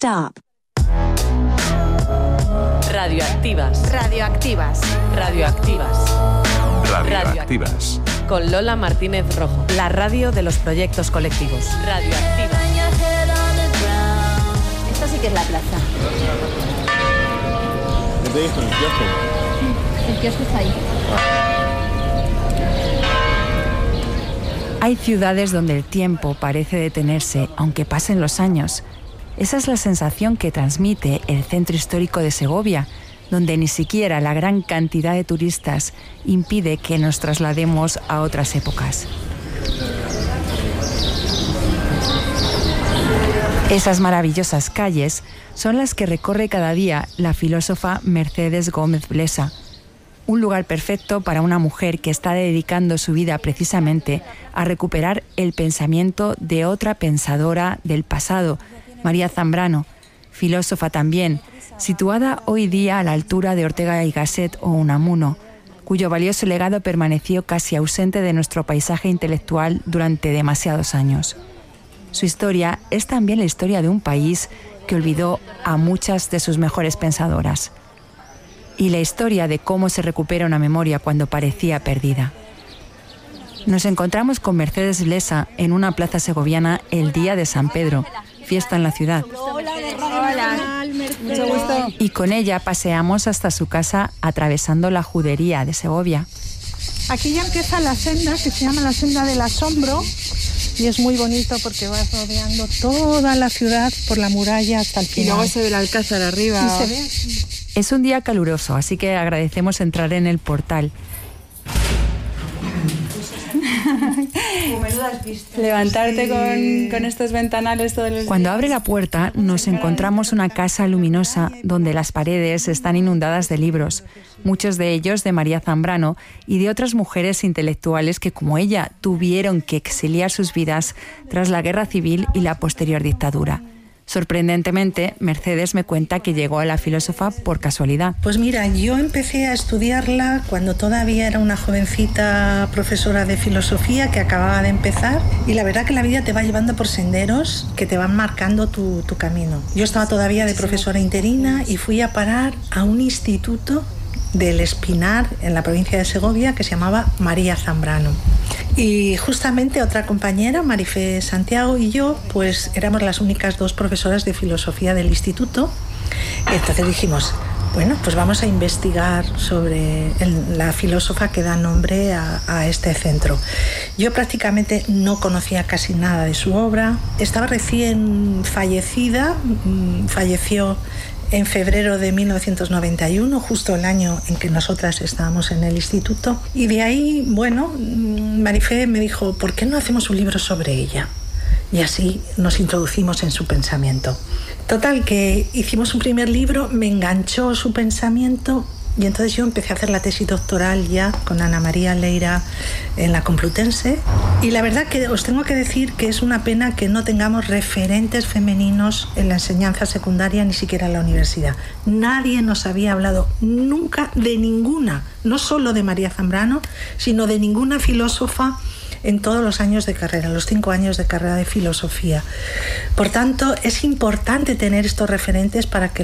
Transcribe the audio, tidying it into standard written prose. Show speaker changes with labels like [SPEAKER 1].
[SPEAKER 1] Stop.
[SPEAKER 2] Radioactivas.
[SPEAKER 3] Radioactivas.
[SPEAKER 2] Radioactivas.
[SPEAKER 4] Radioactivas.
[SPEAKER 2] Con Lola Martínez Rojo. La radio de los proyectos colectivos. Radioactivas.
[SPEAKER 3] Esta sí que es la plaza. El kiosco está ahí.
[SPEAKER 5] Hay ciudades donde el tiempo parece detenerse, aunque pasen los años. Esa es la sensación que transmite el centro histórico de Segovia, donde ni siquiera la gran cantidad de turistas impide que nos traslademos a otras épocas. Esas maravillosas calles son las que recorre cada día la filósofa Mercedes Gómez Blesa. Un lugar perfecto para una mujer que está dedicando su vida precisamente a recuperar el pensamiento de otra pensadora del pasado, María Zambrano, filósofa también, situada hoy día a la altura de Ortega y Gasset o Unamuno, cuyo valioso legado permaneció casi ausente de nuestro paisaje intelectual durante demasiados años. Su historia es también la historia de un país que olvidó a muchas de sus mejores pensadoras. Y la historia de cómo se recupera una memoria cuando parecía perdida. Nos encontramos con Mercedes Blesa en una plaza segoviana el día de San Pedro, fiesta en la ciudad.
[SPEAKER 3] Hola. Mucho gusto.
[SPEAKER 5] Y con ella paseamos hasta su casa atravesando la Judería de Segovia.
[SPEAKER 6] Aquí ya empieza la senda que se llama la Senda del Asombro y es muy bonito porque vas rodeando toda la ciudad por la muralla hasta el final.
[SPEAKER 5] Y luego se ve el Alcázar arriba.
[SPEAKER 6] Y se ve así.
[SPEAKER 5] Es un día caluroso, así que agradecemos entrar en el portal.
[SPEAKER 7] Levantarte con estos ventanales todos los días.
[SPEAKER 5] Cuando abre la puerta nos encontramos una casa luminosa donde las paredes están inundadas de libros, muchos de ellos de María Zambrano y de otras mujeres intelectuales que, como ella, tuvieron que exiliar sus vidas tras la guerra civil y la posterior dictadura. Sorprendentemente, Mercedes me cuenta que llegó a la filósofa por casualidad.
[SPEAKER 6] Pues mira, yo empecé a estudiarla cuando todavía era una jovencita profesora de filosofía que acababa de empezar y la verdad que la vida te va llevando por senderos que te van marcando tu camino. Yo estaba todavía de profesora interina y fui a parar a un instituto del Espinar en la provincia de Segovia que se llamaba María Zambrano. Y justamente otra compañera, Marifé Santiago, y yo, pues éramos las únicas dos profesoras de filosofía del instituto. Entonces dijimos, bueno, pues vamos a investigar sobre la filósofa que da nombre a este centro. Yo prácticamente no conocía casi nada de su obra. Estaba recién fallecida, falleció en febrero de 1991, justo el año en que nosotras estábamos en el instituto. Y de ahí, bueno, Marifé me dijo, ¿por qué no hacemos un libro sobre ella? Y así nos introducimos en su pensamiento. Total, que hicimos un primer libro, me enganchó su pensamiento y entonces yo empecé a hacer la tesis doctoral ya con Ana María Leira en la Complutense. Y la verdad que os tengo que decir que es una pena que no tengamos referentes femeninos en la enseñanza secundaria, ni siquiera en la universidad. Nadie nos había hablado nunca de ninguna, no solo de María Zambrano, sino de ninguna filósofa en todos los años de carrera, los 5 años de carrera de filosofía. Por tanto, es importante tener estos referentes para que